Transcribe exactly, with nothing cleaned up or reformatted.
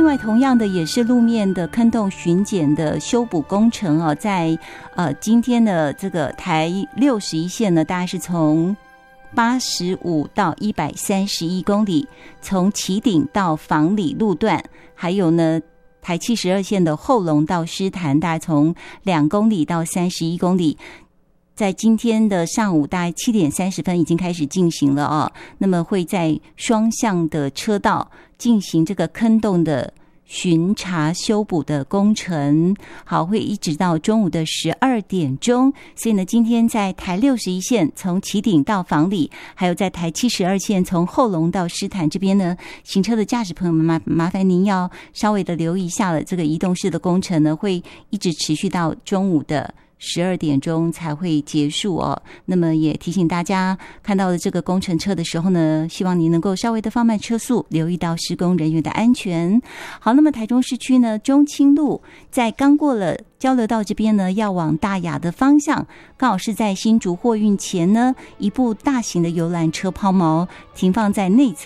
外同样的也是路面的坑洞巡检的修补工程啊，在呃今天的这个台六十一线呢，大概是从八十五到一百三十一公里，从旗顶到房里路段，还有呢台七十二线的后龙到狮潭，大概从两公里到三十一公里。在今天的上午大概七点三十分已经开始进行了啊，那么会在双向的车道进行这个坑洞的巡查修补的工程，好，会一直到中午的十二点钟。所以呢，今天在台六十一线从旗顶到房里，还有在台七十二线从后龙到狮潭这边呢，行车的驾驶朋友们麻麻烦您要稍微的留意一下了，这个移动式的工程呢，会一直持续到中午的十二点钟才会结束哦。那么也提醒大家，看到了这个工程车的时候呢，希望您能够稍微的放慢车速，留意到施工人员的安全。好，那么台中市区呢，中清路在刚过了交流道这边呢，要往大雅的方向，刚好是在新竹货运前呢，一部大型的游览车抛锚停放在内侧。